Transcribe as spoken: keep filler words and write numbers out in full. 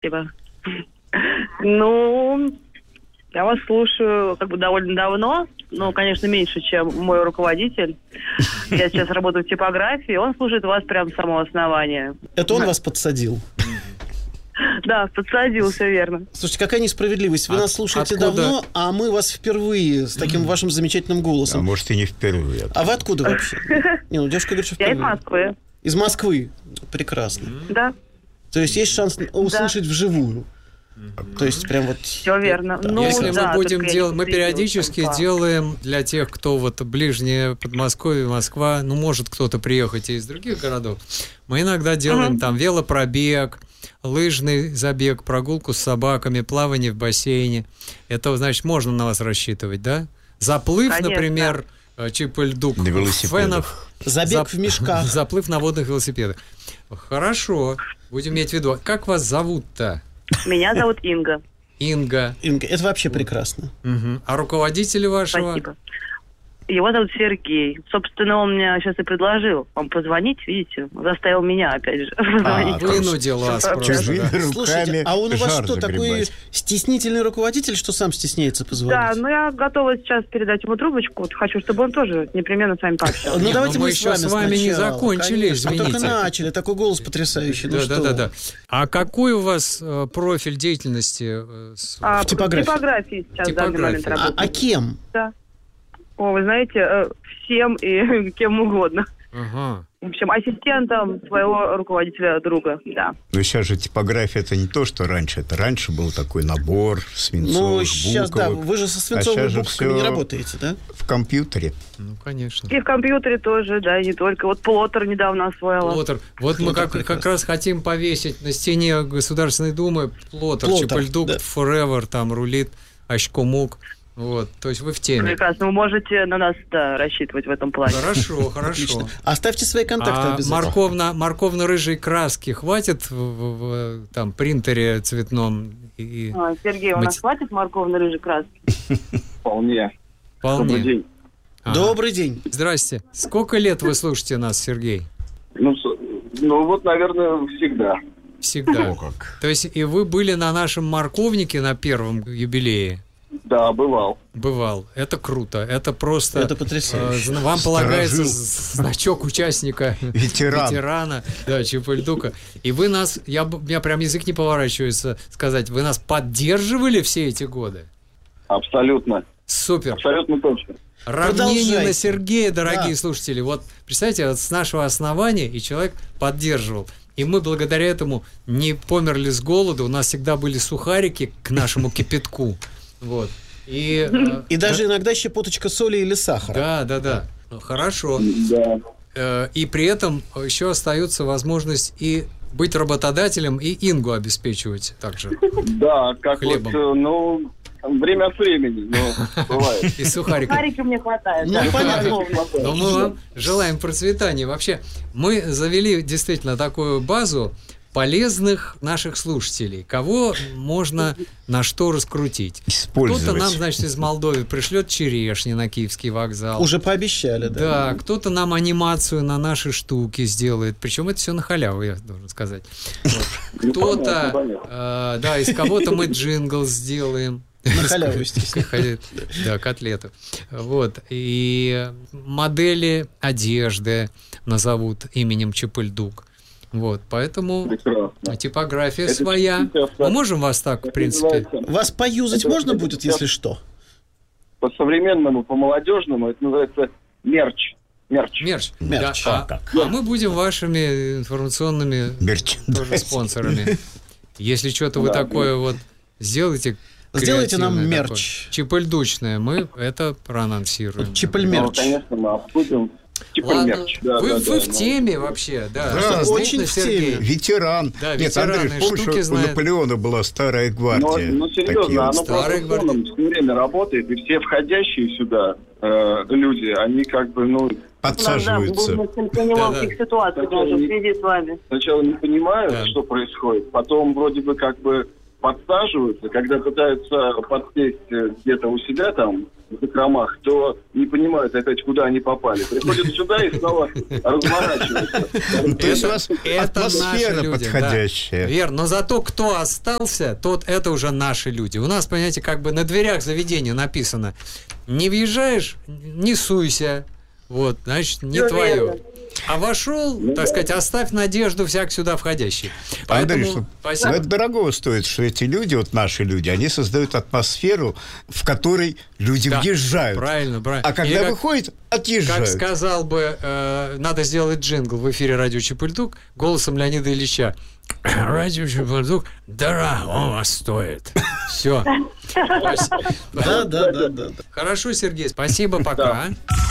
Спасибо. Ну, я вас слушаю как бы довольно давно, но, конечно, меньше, чем мой руководитель. Я сейчас работаю в типографии, он слушает вас прямо с самого основания. Это он вас подсадил? Да, подсадил, все верно. Слушайте, какая несправедливость. Вы От, нас слушаете откуда? давно, а мы вас впервые с таким вашим замечательным голосом. А может, и не впервые. А вы откуда вообще? Не, ну девушка говорит, что Я впервые. из Москвы. Из Москвы. Прекрасно. Да. То есть есть шанс услышать да. вживую. То есть прям вот... Все верно. Да. Ну, Если да, мы будем делать, мы видела, периодически там, делаем для тех, кто вот ближнее Подмосковье, Москва, ну, может кто-то приехать из других городов, мы иногда делаем uh-huh. там велопробег, лыжный забег, прогулку с собаками, плавание в бассейне. Это, значит, можно на вас рассчитывать, да? Заплыв, конечно. Например, Чип-Эль-Дук фенов. Забег зап... в мешках. Заплыв на водных велосипедах. Хорошо, будем иметь в виду. Как вас зовут-то? Меня зовут Инга. Инга. Инга, это вообще прекрасно. Угу. А руководителя вашего? Спасибо. Его зовут Сергей. Собственно, он мне сейчас и предложил вам позвонить, видите, заставил меня, опять же, позвонить. А, вынудил вас просто. Чужими Да. руками. Слушайте, а он у вас жар что, такой загребать. стеснительный руководитель, что сам стесняется позвонить? Да, но я готова сейчас передать ему трубочку. Вот хочу, чтобы он тоже непременно с вами пообщался. Ну, Нет, давайте мы мы еще с вами с вами не сначала. закончили, Конечно. извините. Мы только начали, такой голос потрясающий. Да, ну да, что? да, да. А какой у вас э, профиль деятельности? Э, с... А, в типографии. В типографии сейчас в данный момент Типографии. А, работаю. а кем? Да. О, вы знаете, э, всем и кем угодно. Ага. В общем, ассистентом своего руководителя друга, да. Но сейчас же типография это не то, что раньше. Это раньше был такой набор свинцовых, Ну, сейчас, да, буковых. вы же со свинцовыми А сейчас же буквами всё не работаете, да? В компьютере. Ну, конечно. И в компьютере тоже, да, и не только. Вот плоттер недавно освоила. Плоттер. Вот мы Плоттер как, прекрасно. как раз хотим повесить на стене Государственной Думы плоттер, Плоттер, Чип-Эль-Дук, да. Forever, там рулит, Ащкомук. Вот, то есть вы в теме. Прекрасно. Вы можете на нас, да, рассчитывать в этом плане. Хорошо, хорошо. Отлично. Оставьте свои контакты А обязательно. морковно, морковно-рыжей краски хватит в, в- в, там, принтере цветном? И... А, Сергей, у Мы нас т- хватит морковно-рыжей краски? Вполне. Вполне. Добрый день. Ага. Добрый день. Здрасте. Сколько лет вы слушаете нас, Сергей? Ну, с- ну вот, наверное, всегда. Всегда. О, как. То есть и вы были на нашем морковнике на первом юбилее? Да, бывал. Бывал. Это круто. Это просто... Это потрясающе. э, Вам полагается Сторожил. з- значок участника. Ветеран. Ветерана. Да, Чип-Эль-Дука. И вы нас... Я, б- у меня прям язык не поворачивается сказать. Вы нас поддерживали все эти годы? Абсолютно. Супер. Абсолютно точно. Равнение Продолжайте. на Сергея, дорогие Да. слушатели. Вот, представьте, вот с нашего основания и человек поддерживал. И мы благодаря этому не померли с голоду. У нас всегда были сухарики к нашему кипятку. Вот. И, э, И даже иногда щепоточка соли или сахара. да, да, да. Ну, хорошо. Да. Э, И при этом еще остается возможность и быть работодателем, и Ингу обеспечивать также. Да, как Хлебом. вот, э, ну, время от времени, но бывает. И сухариком. Сухарики мне хватает. Ну, да. понятно. Но мы вам желаем процветания. Вообще, мы завели действительно такую базу полезных наших слушателей. Кого можно на что раскрутить? Использовать. Кто-то нам, значит, из Молдовы пришлет черешни на Киевский вокзал. Уже пообещали, да. Да, кто-то нам анимацию на наши штуки сделает. Причем это все на халяву, я должен сказать. Вот. Ну, Кто-то, понятно, понятно. э, да, из кого-то мы джингл сделаем. На халяву, естественно. Да, котлету. Вот. И модели одежды назовут именем Чип-Эль-Дук. Вот. Поэтому Прекрасно. типография Это своя. сейчас, Мы можем вас так, в Это принципе... называется Вас поюзать Это- можно это будет, сейчас- если что? По-современному, по-молодежному, это называется мерч. Мерч. Мерч. Мерч. Да, а, а мы будем вашими информационными Мерчендайз. тоже спонсорами. Если что-то вы Да, такое вот сделаете, Сделайте нам креативное мерч. такое, чипельдучное, мы это проанонсируем. Ну, Чипельмерч. конечно, мы обсудим. Типа Ладно, мерч. Да, вы, да, вы да, в ну. теме вообще, да. Да, Что очень действительно, в теме. Сергей. Ветеран. Да, Нет, ветераны, Андрей, помнишь, штуки у знают. Наполеона была старая Но, гвардия. ну, Такие серьезно, вот оно старые просто фоном все время работает, и все входящие сюда э, люди, они как бы, ну, подсаживаются. Да, да, неловких ситуаций даже в связи с вами. сначала не понимают, Да. что происходит, потом вроде бы как бы подсаживаются, когда пытаются подсесть где-то у себя там, в закромах, то не понимают опять, куда они попали. Приходят сюда и снова разворачиваются. То есть у вас атмосфера подходящая. Верно, но зато кто остался, тот это уже наши люди. У нас, понимаете, как бы на дверях заведения написано: не въезжаешь, не суйся. Вот, значит, не твое. А вошел, так сказать, оставь надежду всяк сюда входящий. Поэтому, Андрей, что, это дорого стоит, что эти люди, вот наши люди, они создают атмосферу, в которой люди да, въезжают. Правильно, правильно. А когда как, выходят, отъезжают. Как сказал бы, э, надо сделать джингл в эфире радио Чапультук голосом Леонида Ильича. Радио Чапультук дорого стоит. Все. Да, да, да, да. Хорошо, Сергей, спасибо, пока.